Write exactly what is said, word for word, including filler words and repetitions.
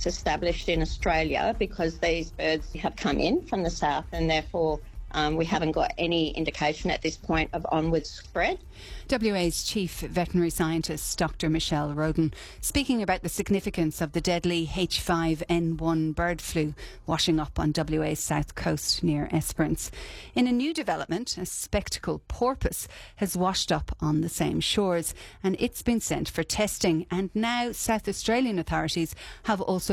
it's established in Australia because these birds have come in from the south, and therefore Um, we haven't got any indication at this point of onward spread. W A's Chief Veterinary Scientist, Doctor Michelle Roden, speaking about the significance of the deadly H five N one bird flu washing up on W A's south coast near Esperance. In a new development, a spectacle porpoise has washed up on the same shores, and it's been sent for testing. And now South Australian authorities have also